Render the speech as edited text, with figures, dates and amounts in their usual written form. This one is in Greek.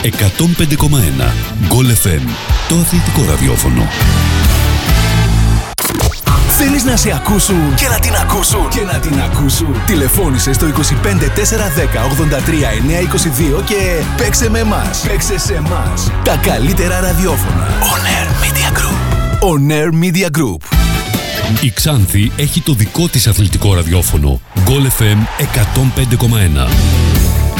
105,1 Goal FM, το αθλητικό ραδιόφωνο. Θέλεις να σε ακούσουν και να την ακούσουν και να την ακούσουν? Τηλεφώνησε στο 25 410 83 922 και παίξε με εμάς. Παίξε σε εμάς. Τα καλύτερα ραδιόφωνα. On Air Media Group. On Air Media Group. Η Ξάνθη έχει το δικό της αθλητικό ραδιόφωνο. Goal FM 105,1.